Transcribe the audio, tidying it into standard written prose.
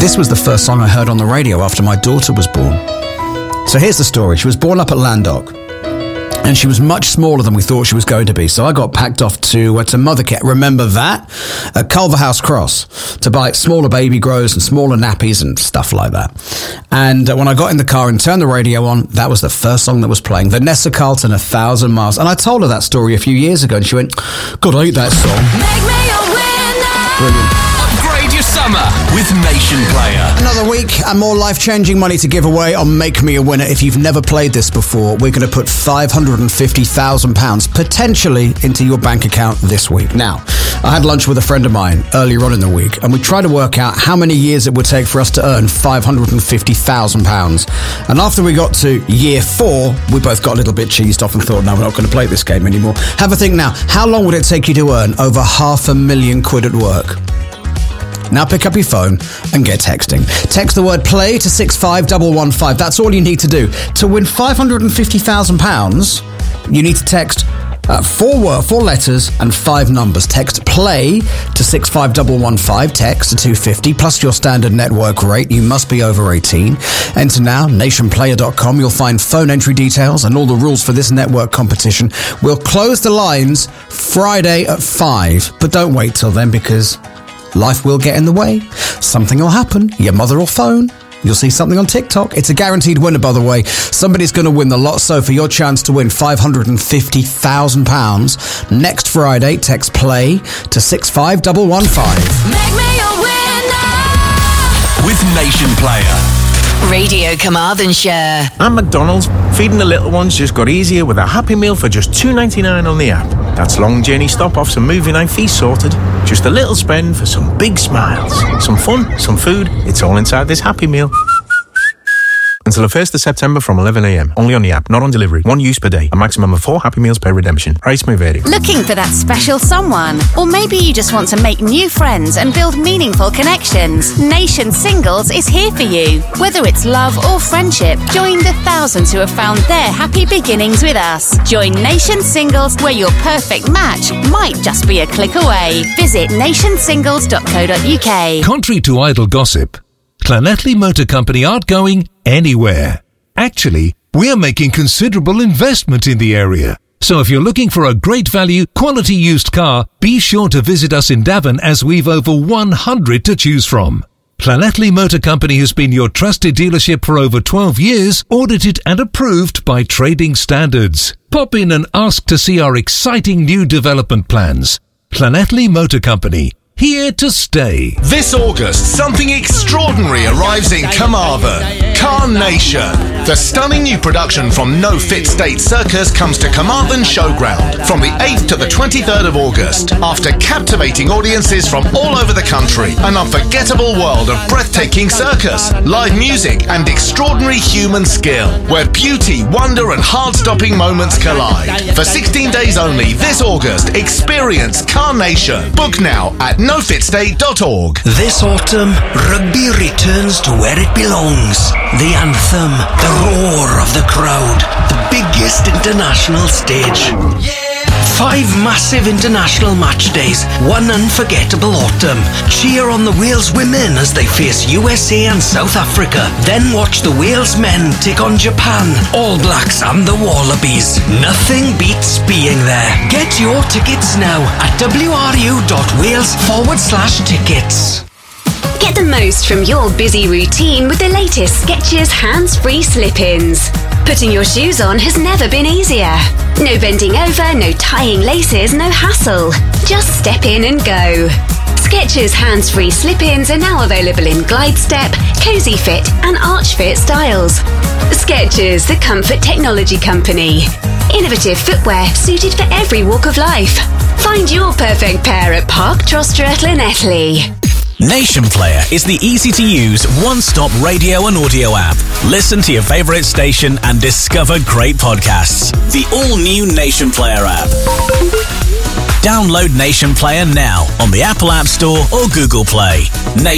This was the first song I heard on the radio after my daughter was born. So here's the story. She was born up at Landock, and she was much smaller than we thought she was going to be. So I got packed off to Mothercare. Remember that? At Culverhouse Cross, to buy smaller baby grows and smaller nappies and stuff like that. And when I got in the car and turned the radio on, that was the first song that was playing. Vanessa Carlton, 1,000 Miles. And I told her that story a few years ago, and she went, God, I hate that song. Make me a winner. Brilliant. Upgrade your summer with Nation Player. Another week and more life-changing money to give away on Make Me a Winner. If you've never played this before, we're going to put £550,000 potentially into your bank account this week. Now, I had lunch with a friend of mine earlier on in the week, and we tried to work out how many years it would take for us to earn £550,000. And after we got to year 4, we both got a little bit cheesed off and thought, no, we're not going to play this game anymore. Have a think now. How long would it take you to earn over £500,000 at work? Now pick up your phone and get texting. Text the word play to 65115. That's all you need to do. To win £550,000, you need to text 4 letters and 5 numbers. Text play to 65115. Text to 250 plus your standard network rate. You must be over 18. Enter now, nationplayer.com. You'll find phone entry details and all the rules for this network competition. We'll close the lines Friday at 5. But don't wait till then, because life will get in the way. Something will happen. Your mother will phone. You'll see something on TikTok. It's a guaranteed winner, by the way. Somebody's going to win the lot. So for your chance to win £550,000 next Friday, text play to 65115. Make me a winner. With Nation Player. Radio Carmarthenshire. And McDonald's, feeding the little ones just got easier with a Happy Meal for just $2.99 on the app. That's long journey stop-offs and movie night feast sorted. Just a little spend for some big smiles. Some fun, some food. It's all inside this Happy Meal. Until the 1st of September from 11 a.m. Only on the app, not on delivery. 1 use per day. A maximum of 4 Happy Meals per redemption. Price may vary. Looking for that special someone? Or maybe you just want to make new friends and build meaningful connections? Nation Singles is here for you. Whether it's love or friendship, join the thousands who have found their happy beginnings with us. Join Nation Singles, where your perfect match might just be a click away. Visit nationsingles.co.uk. Contrary to idle gossip, Llanelli Motor Company aren't going anywhere. Actually, we're making considerable investment in the area. So if you're looking for a great value, quality used car, be sure to visit us in Devon, as we've over 100 to choose from. Llanelli Motor Company has been your trusted dealership for over 12 years, audited and approved by trading standards. Pop in and ask to see our exciting new development plans. Llanelli Motor Company, here to stay. This August, something extraordinary arrives in Carmarthen. Carnation. The stunning new production from No Fit State Circus comes to Carmarthen Showground from the 8th to the 23rd of August. After captivating audiences from all over the country, an unforgettable world of breathtaking circus, live music and extraordinary human skill, where beauty, wonder and heart-stopping moments collide. For 16 days only this August, experience Carnation. Book now at nofitstate.org. This autumn, rugby returns to where it belongs. The anthem, the roar of the crowd, the biggest international stage. 5 massive international match days, 1 unforgettable autumn. Cheer on the Wales women as they face USA and South Africa. Then watch the Wales men take on Japan, All Blacks and the Wallabies. Nothing beats being there. Get your tickets now at wru.wales/tickets. Get the most from your busy routine with the latest Skechers hands-free slip-ins. Putting your shoes on has never been easier. No bending over, no tying laces, no hassle. Just step in and go. Skechers hands-free slip-ins are now available in Glide Step, Cozy Fit and Arch Fit styles. Skechers, the comfort technology company. Innovative footwear suited for every walk of life. Find your perfect pair at Park Trostre Llanelli. Nation Player is the easy-to-use, one-stop radio and audio app. Listen to your favourite station and discover great podcasts. The all-new Nation Player app. Download Nation Player now on the Apple App Store or Google Play.